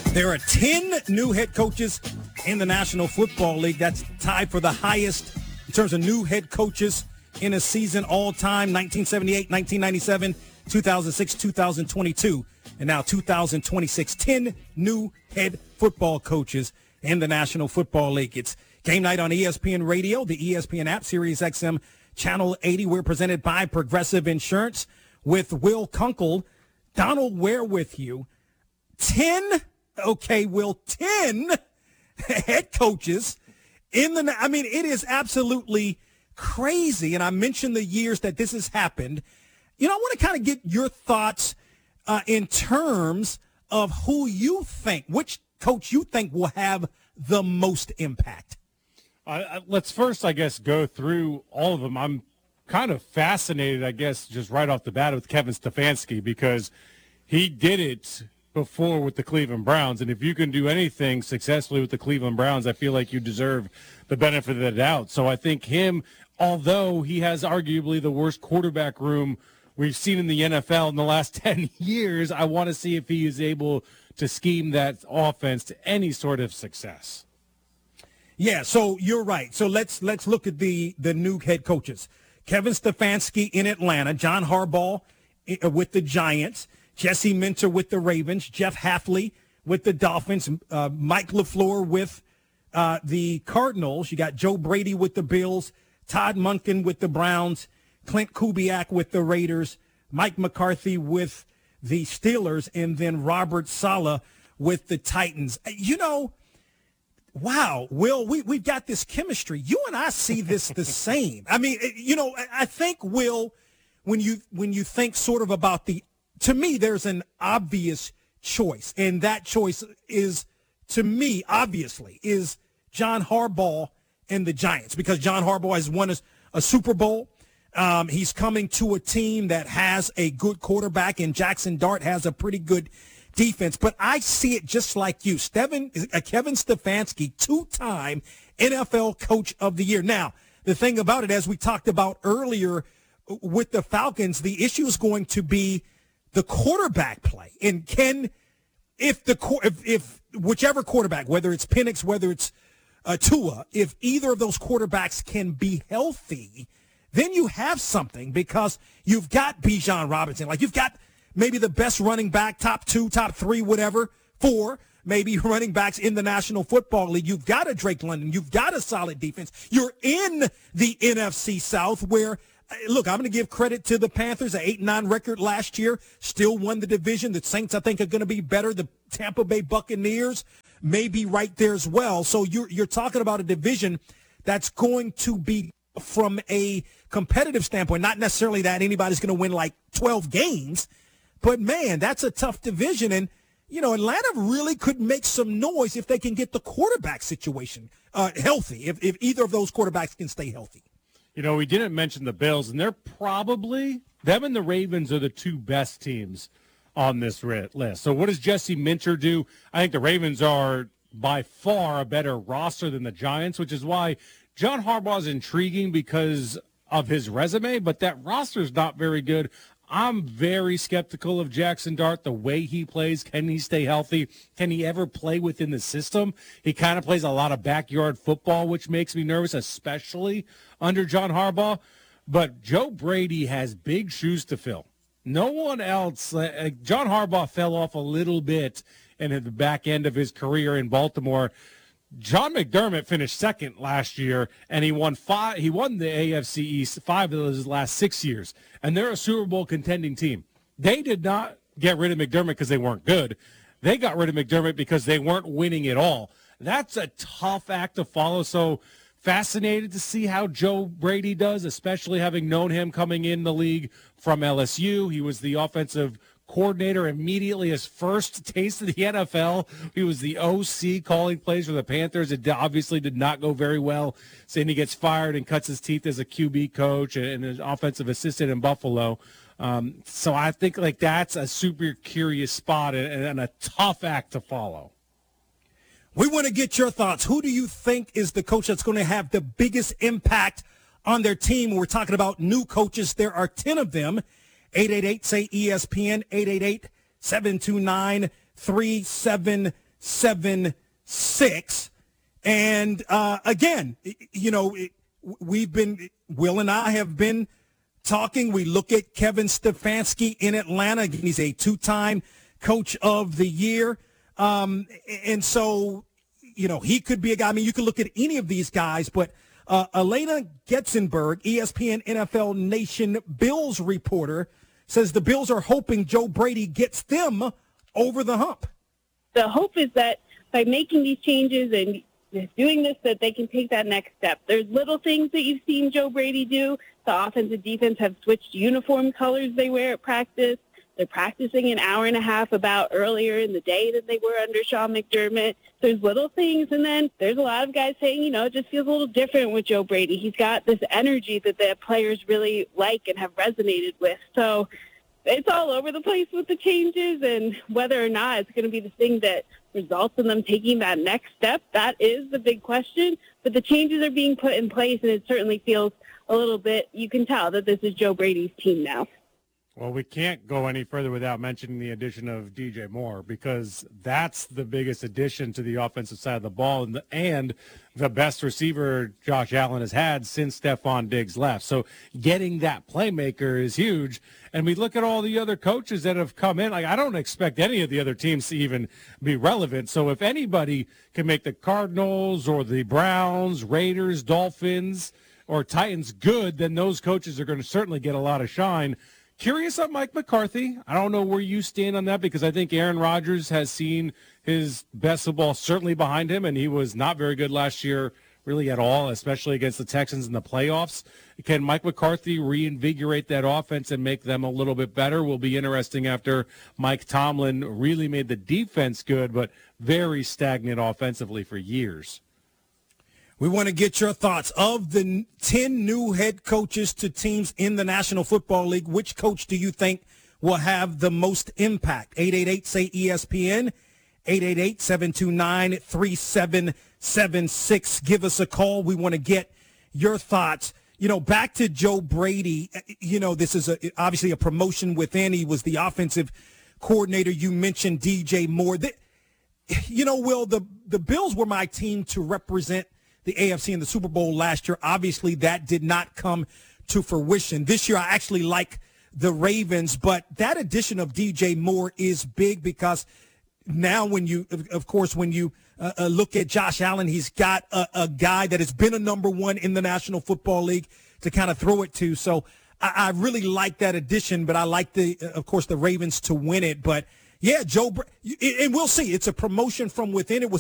There are 10 new head coaches in the National Football League. That's tied for the highest in terms of new head coaches in a season all time. 1978, 1997, 2006, 2022, and now 2026. 10 new head football coaches in the National Football League. It's game night on ESPN Radio, the ESPN app, Sirius XM Channel 80. We're presented by Progressive Insurance with Will Kunkel. Donald Ware with you. 10 head coaches in the, I mean, it is absolutely crazy. And I mentioned the years that this has happened. You know, I want to kind of get your thoughts in terms of who you think, which coach you think will have the most impact. Let's first, I guess, go through all of them. I'm kind of fascinated, I guess, just right off the bat with Kevin Stefanski, because he did it before with the Cleveland Browns, and if you can do anything successfully with the Cleveland Browns, I feel like you deserve the benefit of the doubt. So I think him, although he has arguably the worst quarterback room we've seen in the NFL in the last 10 years, I want to see if he is able to scheme that offense to any sort of success. Yeah, so you're right. So let's look at the new head coaches. Kevin Stefanski in Atlanta, John Harbaugh with the Giants, Jesse Minter with the Ravens, Jeff Hafley with the Dolphins, Mike LaFleur with the Cardinals. You got Joe Brady with the Bills, Todd Monken with the Browns, Clint Kubiak with the Raiders, Mike McCarthy with the Steelers, and then Robert Saleh with the Titans. You know, wow, Will, we've got this chemistry. You and I see this the same. I mean, you know, I think, Will, when you think sort of about to me, there's an obvious choice, and that choice is, to me, obviously, is John Harbaugh and the Giants, because John Harbaugh has won a Super Bowl. He's coming to a team that has a good quarterback, and Jackson Dart has a pretty good defense. But I see it just like you. Kevin Stefanski, two-time NFL Coach of the Year. Now, the thing about it, as we talked about earlier with the Falcons, the issue is going to be the quarterback play. And if whichever quarterback, whether it's Penix, whether it's Tua, if either of those quarterbacks can be healthy, then you have something, because you've got Bijan Robinson. Like, you've got maybe the best running back, top 2, top 3, whatever, 4, maybe running backs in the National Football League. You've got a Drake London. You've got a solid defense. You're in the NFC South, where, look, I'm going to give credit to the Panthers, an 8-9 record last year, still won the division. The Saints, I think, are going to be better. The Tampa Bay Buccaneers may be right there as well. So you're talking about a division that's going to be, from a competitive standpoint, not necessarily that anybody's going to win like 12 games, but, man, that's a tough division. And, you know, Atlanta really could make some noise if they can get the quarterback situation healthy, if either of those quarterbacks can stay healthy. You know, we didn't mention the Bills, and they're probably, them and the Ravens are the two best teams on this list. So what does Jesse Minter do? I think the Ravens are by far a better roster than the Giants, which is why John Harbaugh is intriguing because of his resume, but that roster is not very good. I'm very skeptical of Jackson Dart, the way he plays. Can he stay healthy? Can he ever play within the system? He kind of plays a lot of backyard football, which makes me nervous, especially under John Harbaugh. But Joe Brady has big shoes to fill. No one else. John Harbaugh fell off a little bit in the back end of his career in Baltimore. John McDermott finished second last year, and he won the AFC East 5 of his last 6 years, and they're a Super Bowl contending team. They did not get rid of McDermott because they weren't good. They got rid of McDermott because they weren't winning at all. That's a tough act to follow, so fascinated to see how Joe Brady does, especially having known him coming in the league from LSU. He was the offensive coordinator immediately, his first taste of the NFL. He was the OC calling plays for the Panthers. It obviously did not go very well. Saying he gets fired and cuts his teeth as a QB coach and an offensive assistant in Buffalo. So I think like that's a super curious spot and a tough act to follow. We want to get your thoughts. Who do you think is the coach that's going to have the biggest impact on their team? We're talking about new coaches. There are 10 of them. 888-SAY-ESPN, 888-729-3776. 888-729-3776. And again, Will and I have been talking. We look at Kevin Stefanski in Atlanta. He's a 2-time coach of the year. And so, he could be a guy. I mean, you could look at any of these guys, but Elena Getzenberg, ESPN NFL Nation Bills reporter, says the Bills are hoping Joe Brady gets them over the hump. The hope is that by making these changes and doing this, that they can take that next step. There's little things that you've seen Joe Brady do. The offense and defense have switched uniform colors they wear at practice. They're practicing an hour and a half about earlier in the day than they were under Sean McDermott. There's little things, and then there's a lot of guys saying, it just feels a little different with Joe Brady. He's got this energy that the players really like and have resonated with. So it's all over the place with the changes, and whether or not it's going to be the thing that results in them taking that next step, that is the big question. But the changes are being put in place, and it certainly feels a little bit, you can tell that this is Joe Brady's team now. Well, we can't go any further without mentioning the addition of DJ Moore, because that's the biggest addition to the offensive side of the ball, and the best receiver Josh Allen has had since Stephon Diggs left. So getting that playmaker is huge. And we look at all the other coaches that have come in. I don't expect any of the other teams to even be relevant. So if anybody can make the Cardinals or the Browns, Raiders, Dolphins, or Titans good, then those coaches are going to certainly get a lot of shine. Curious on Mike McCarthy. I don't know where you stand on that, because I think Aaron Rodgers has seen his best of ball certainly behind him, and he was not very good last year really at all, especially against the Texans in the playoffs. Can Mike McCarthy reinvigorate that offense and make them a little bit better? Will be interesting after Mike Tomlin really made the defense good, but very stagnant offensively for years. We want to get your thoughts. Of the 10 new head coaches to teams in the National Football League, which coach do you think will have the most impact? 888-SAY-ESPN, 888-729-3776. Give us a call. We want to get your thoughts. Back to Joe Brady, this is obviously a promotion within. He was the offensive coordinator. You mentioned DJ Moore. Will, the Bills were my team to represent the AFC in the Super Bowl last year. Obviously, that did not come to fruition. This year, I actually like the Ravens, but that addition of DJ Moore is big, because now when you look at Josh Allen, he's got a guy that has been a number one in the National Football League to kind of throw it to. So I really like that addition, but I like the Ravens to win it. But yeah, and we'll see. It's a promotion from within. It was